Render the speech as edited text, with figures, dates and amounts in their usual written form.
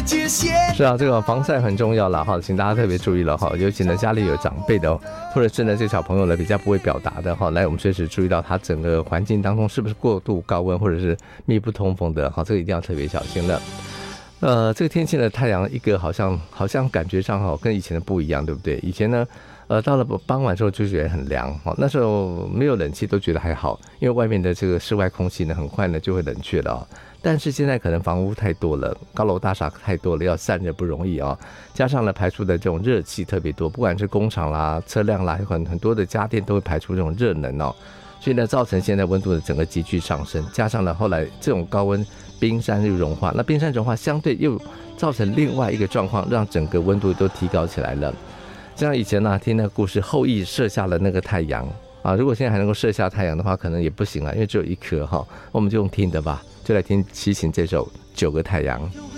是啊，这个防晒很重要了哈，请大家特别注意了哈，尤其呢家里有长辈的，或者是呢这个小朋友呢比较不会表达的哈，来我们随时注意到他整个环境当中是不是过度高温或者是密不通风的哈，这个一定要特别小心了。这个天气的太阳一个好像感觉上哈跟以前的不一样，对不对？以前呢到了傍晚之后就觉得很凉，那时候没有冷气都觉得还好，因为外面的这个室外空气呢很快呢就会冷却了。但是现在可能房屋太多了，高楼大厦太多了，要散热不容易啊。加上呢排出的这种热气特别多，不管是工厂啦、车辆啦，有很多的家电都会排出这种热能哦，所以呢造成现在温度的整个急剧上升。加上呢后来这种高温，冰山又融化，那冰山融化相对又造成另外一个状况，让整个温度都提高起来了。像以前呢听那个故事，后羿射下了那个太阳啊，如果现在还能够射下太阳的话，可能也不行了，因为只有一颗哈，我们就用听的吧。就来听齐秦这首《9个太阳》。